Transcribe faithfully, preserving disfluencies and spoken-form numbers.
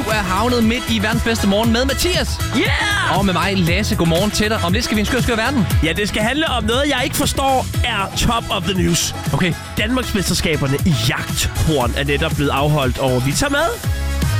er havnet midt i verdens bedste morgen med Mathias. Yeah! Og med mig, Lasse. Godmorgen til dig. Om lidt skal vi en skør, skør verden. Ja, det skal handle om noget, jeg ikke forstår, er top of the news. Okay. Danmarksmesterskaberne i jagthorn er netop blevet afholdt, og vi tager med